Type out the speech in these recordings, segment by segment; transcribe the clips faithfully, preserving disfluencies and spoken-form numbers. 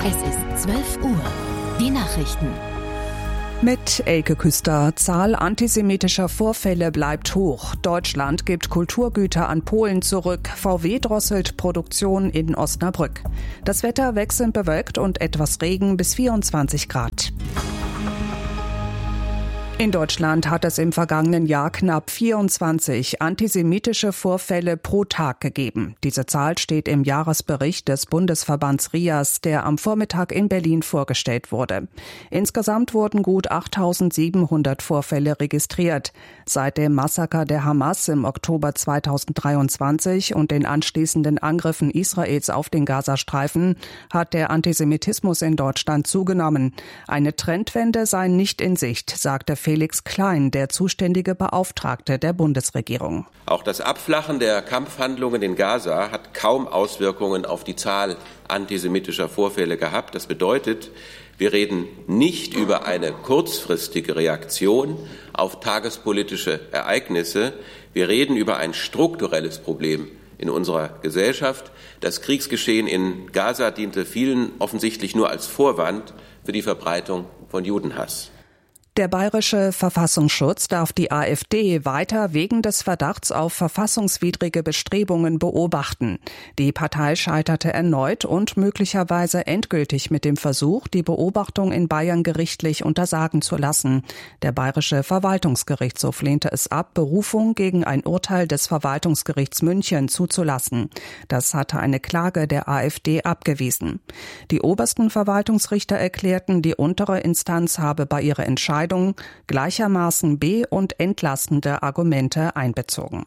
Es ist zwölf Uhr. Die Nachrichten. Mit Elke Küster. Zahl antisemitischer Vorfälle bleibt hoch. Deutschland gibt Kulturgüter an Polen zurück. V W drosselt Produktion in Osnabrück. Das Wetter wechselnd bewölkt und etwas Regen bis vierundzwanzig Grad. In Deutschland hat es im vergangenen Jahr knapp vierundzwanzig antisemitische Vorfälle pro Tag gegeben. Diese Zahl steht im Jahresbericht des Bundesverbands R I A S, der am Vormittag in Berlin vorgestellt wurde. Insgesamt wurden gut achttausendsiebenhundert Vorfälle registriert. Seit dem Massaker der Hamas im Oktober zweitausenddreiundzwanzig und den anschließenden Angriffen Israels auf den Gazastreifen hat der Antisemitismus in Deutschland zugenommen. Eine Trendwende sei nicht in Sicht, sagte Felix Klein, der zuständige Beauftragte der Bundesregierung. Auch das Abflachen der Kampfhandlungen in Gaza hat kaum Auswirkungen auf die Zahl antisemitischer Vorfälle gehabt. Das bedeutet, wir reden nicht über eine kurzfristige Reaktion auf tagespolitische Ereignisse. Wir reden über ein strukturelles Problem in unserer Gesellschaft. Das Kriegsgeschehen in Gaza diente vielen offensichtlich nur als Vorwand für die Verbreitung von Judenhass. Der bayerische Verfassungsschutz darf die AfD weiter wegen des Verdachts auf verfassungswidrige Bestrebungen beobachten. Die Partei scheiterte erneut und möglicherweise endgültig mit dem Versuch, die Beobachtung in Bayern gerichtlich untersagen zu lassen. Der bayerische Verwaltungsgerichtshof lehnte es ab, Berufung gegen ein Urteil des Verwaltungsgerichts München zuzulassen. Das hatte eine Klage der AfD abgewiesen. Die obersten Verwaltungsrichter erklärten, die untere Instanz habe bei ihrer Entscheidung gleichermaßen be- und entlastende Argumente einbezogen.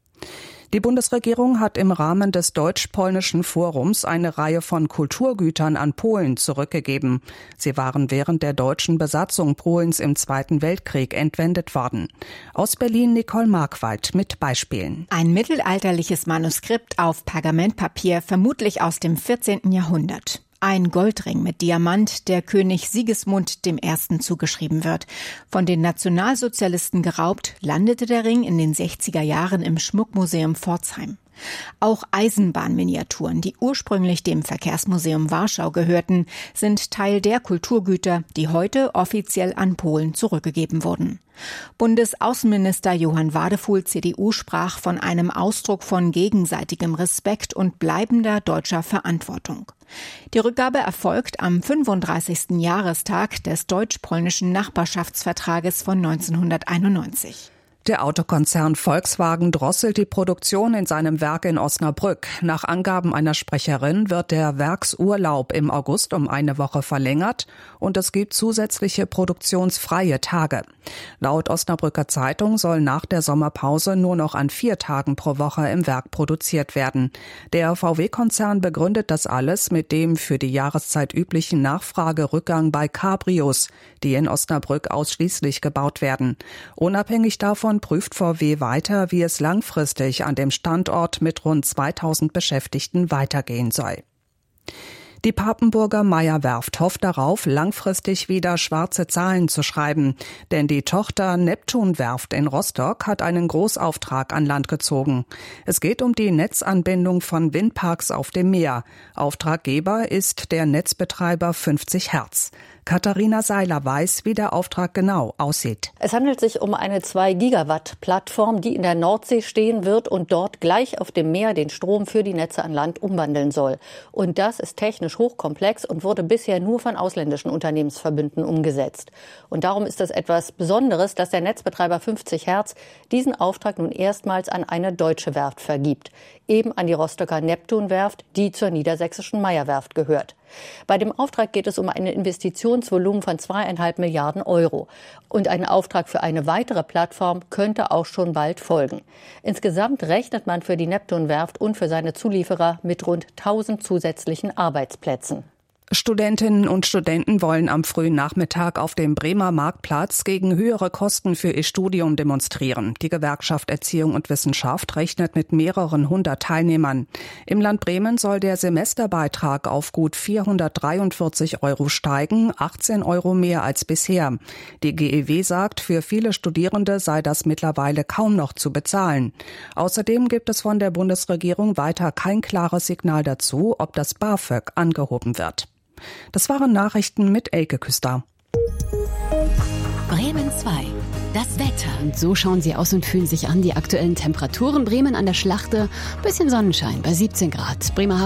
Die Bundesregierung hat im Rahmen des Deutsch-Polnischen Forums eine Reihe von Kulturgütern an Polen zurückgegeben. Sie waren während der deutschen Besatzung Polens im Zweiten Weltkrieg entwendet worden. Aus Berlin Nicole Markwald mit Beispielen. Ein mittelalterliches Manuskript auf Pergamentpapier, vermutlich aus dem vierzehnten Jahrhundert. Ein Goldring mit Diamant, der König Sigismund dem Ersten zugeschrieben wird. Von den Nationalsozialisten geraubt, landete der Ring in den sechziger Jahren im Schmuckmuseum Pforzheim. Auch Eisenbahnminiaturen, die ursprünglich dem Verkehrsmuseum Warschau gehörten, sind Teil der Kulturgüter, die heute offiziell an Polen zurückgegeben wurden. Bundesaußenminister Johann Wadefuhl, C D U, sprach von einem Ausdruck von gegenseitigem Respekt und bleibender deutscher Verantwortung. Die Rückgabe erfolgt am fünfunddreißigsten Jahrestag des deutsch-polnischen Nachbarschaftsvertrages von neunzehnhunderteinundneunzig. Der Autokonzern Volkswagen drosselt die Produktion in seinem Werk in Osnabrück. Nach Angaben einer Sprecherin wird der Werksurlaub im August um eine Woche verlängert und es gibt zusätzliche produktionsfreie Tage. Laut Osnabrücker Zeitung soll nach der Sommerpause nur noch an vier Tagen pro Woche im Werk produziert werden. Der V W-Konzern begründet das alles mit dem für die Jahreszeit üblichen Nachfragerückgang bei Cabrios, die in Osnabrück ausschließlich gebaut werden. Unabhängig davon prüft V W weiter, wie es langfristig an dem Standort mit rund zweitausend Beschäftigten weitergehen soll. Die Papenburger Meyer-Werft hofft darauf, langfristig wieder schwarze Zahlen zu schreiben. Denn die Tochter Neptun-Werft in Rostock hat einen Großauftrag an Land gezogen. Es geht um die Netzanbindung von Windparks auf dem Meer. Auftraggeber ist der Netzbetreiber fünfzig Hertz. Katharina Seiler weiß, wie der Auftrag genau aussieht. Es handelt sich um eine zwei Gigawatt Plattform, die in der Nordsee stehen wird und dort gleich auf dem Meer den Strom für die Netze an Land umwandeln soll. Und das ist technisch hochkomplex und wurde bisher nur von ausländischen Unternehmensverbünden umgesetzt. Und darum ist es etwas Besonderes, dass der Netzbetreiber fünfzig Hertz diesen Auftrag nun erstmals an eine deutsche Werft vergibt. Eben an die Rostocker Neptun-Werft, die zur niedersächsischen Meyer-Werft gehört. Bei dem Auftrag geht es um ein Investitionsvolumen von zweieinhalb Milliarden Euro. Und ein Auftrag für eine weitere Plattform könnte auch schon bald folgen. Insgesamt rechnet man für die Neptun-Werft und für seine Zulieferer mit rund tausend zusätzlichen Arbeitsplätzen. Studentinnen und Studenten wollen am frühen Nachmittag auf dem Bremer Marktplatz gegen höhere Kosten für ihr Studium demonstrieren. Die Gewerkschaft Erziehung und Wissenschaft rechnet mit mehreren hundert Teilnehmern. Im Land Bremen soll der Semesterbeitrag auf gut vierhundertdreiundvierzig Euro steigen, achtzehn Euro mehr als bisher. Die G E W sagt, für viele Studierende sei das mittlerweile kaum noch zu bezahlen. Außerdem gibt es von der Bundesregierung weiter kein klares Signal dazu, ob das BAföG angehoben wird. Das waren Nachrichten mit Elke Küster. Bremen zwei. Das Wetter. Und so schauen sie aus und fühlen sich an. Die aktuellen Temperaturen. Bremen an der Schlachte. Bisschen Sonnenschein bei siebzehn Grad. Bremerhaven